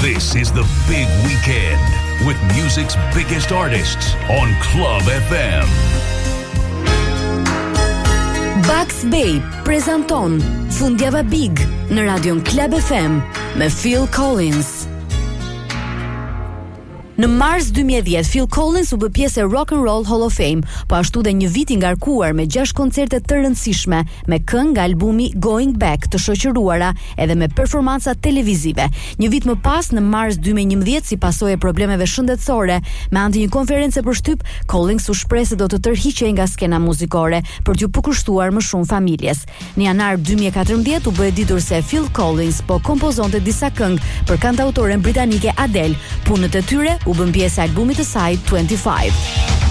This is the big weekend with music's biggest artists on Club FM. Bugs Babe prezanton Fundjava Big në radion Club FM me Phil Collins. Në mars 2010, Phil Collins u bë pjesë e Rock and Roll Hall of Fame, po ashtu dhe një vit i ngarkuar me 6 koncerte të rëndësishme, me këngë nga albumi Going Back të shoqëruara edhe me performanca televizive. Një vit më pas, në mars 2011, si pasojë e problemeve shëndetësore, me anë të një konferencë për shtyp, Collins u shpreh se do të tërhiqej nga skena muzikore për t'ju përkushtuar më shumë familjes. Në janar 2014 u bë e ditur se Phil Collins po kompozonte disa këngë për kantautoren britanike Adele. Punët e tyre u bën pjesë e albumit të saj 25.